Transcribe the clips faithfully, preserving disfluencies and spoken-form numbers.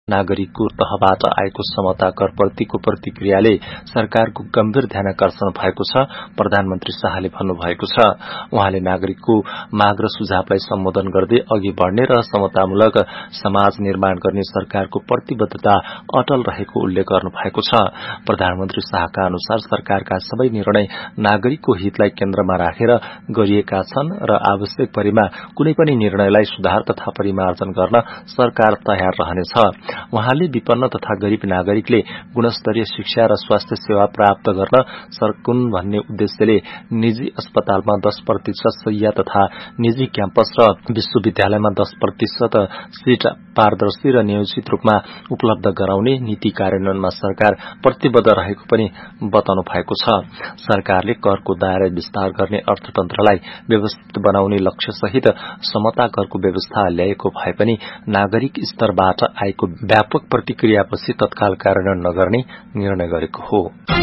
नागरिकको तहबाट आएको समता कर प्रतिको प्रतिक्रियाले सरकारको गम्भीर ध्यानाकर्षण भएको छ, प्रधानमन्त्री शाहले भन्नुभएको छ। उहाँले नागरिकको माग र सुझावलाई सम्बोधन गर्दै अघि बढ़ने र समतामूलक समाज निर्माण गर्ने सरकारको प्रतिबद्धता अटल रहेको उल्लेख गर्नु भएको छ। प्रधानमन्त्री शाहका अनुसार सरकारका सबै निर्णय नागरिकको हितलाई केन्द्रमा राखेर गरिएका छन् र आवश्यक परेमा कुनै पनि निर्णयलाई सुधार तथा परिमार्जन गर्न सरकार तयार रहनेछ। उहाँले विपन्न तथा गरीब नागरिकले गुणस्तरीय शिक्षा र स्वास्थ्य सेवा प्राप्त गर्न सकुन् भन्ने उद्देश्यले निजी अस्पतालमा दस प्रतिशत शैय्या तथा निजी क्याम्पस र विश्वविद्यालयमा दस प्रतिशत सीट पारदर्शी र नियोजित रूपमा उपलब्ध गराउने नीति कार्यान्वयनमा सरकार प्रतिबद्ध रहेको पनि बताउनु भएको छ। सरकारले करको दायरा विस्तार गर्ने अर्थतन्त्रलाई व्यवस्थित बनाउने लक्ष्य सहित समता करको व्यवस्था ल्याएको भए पनि नागरिक स्तरबाट आएको व्यापक प्रतिक्रियापछि तत्काल कार्यान्वयन नगर्ने निर्णय गरेको हो।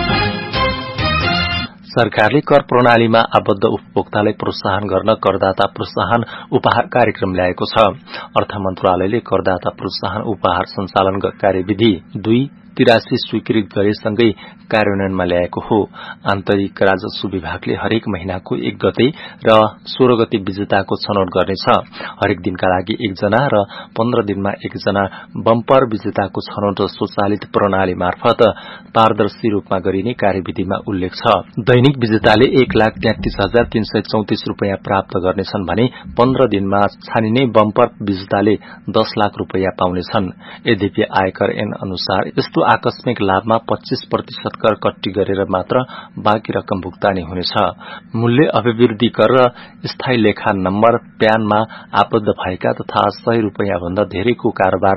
सरकारले कर प्रणालीमा आबद्ध उपभोक्तालाई प्रोत्साहन गर्न करदाता प्रोत्साहन उपहार कार्यक्रम ल्याएको छ। अर्थ मन्त्रालयले करदाता प्रोत्साहन उपहार सञ्चालन कार्यविधि दुई तिरासी स्वीकृत गरेसँगै कार्यान्वयनमा ल्याएको हो। आन्तरिक राजस्व विभागले हरेक महिनाको एक गते र सोह्र गते विजेताको छनौट गर्नेछ। हरेक दिनका लागि एकजना र पन्ध्र दिनमा एकजना बम्पर विजेताको छनौट स्वचालित प्रणाली मार्फत पारदर्शी रूपमा गरिने कार्यविधिमा उल्लेख छ। दैनिक विजेताले एक लाख तेत्तीस हजार तीन सय चौतिस रूपियाँ प्राप्त गर्नेछन् भने पन्ध्र दिनमा छानिने बम्पर विजेताले दस लाख रूपियाँ पाउनेछन्। यद्यपि आयकर ऐन अनुसार यस्तो आकस्मिक लाभमा पच्चीस प्रतिशत कर कट्टी गरेर मात्र बाँकी रकम भुक्तानी हुनेछ। मूल्य अभिवृद्धि कर र स्थायी लेखा नम्बर प्यानमा आबद्ध भएका तथा सय रूपियाँ भन्दा धेरैको कारोबार